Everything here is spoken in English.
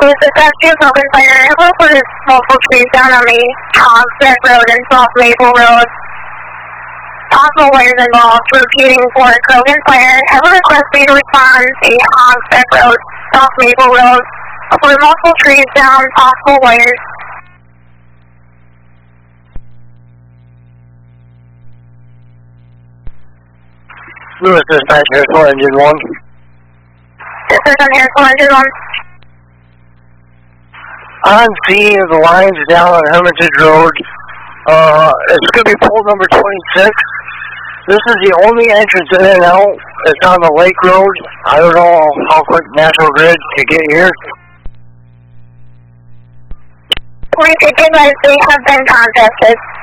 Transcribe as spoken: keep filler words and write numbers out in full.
Lewis, it's rescue Broken Fire. Have a request for multiple trees down on the Hogshead Road and South Maple Road. Possible wires involved. Repeating for Broken Fire. Have a request for you to respond to Hogshead Road, South Maple Road. For multiple trees down, possible wires. Lewis, dispatch, Harrisville Engine one. This is on Harrisville Engine one. On scene of the lines down on Hermitage Road. Uh, it's going to be pole number twenty-six. This is the only entrance in and out. It's on the Lake Road. I don't know how quick National Grid could get here. Point to they have been contacted.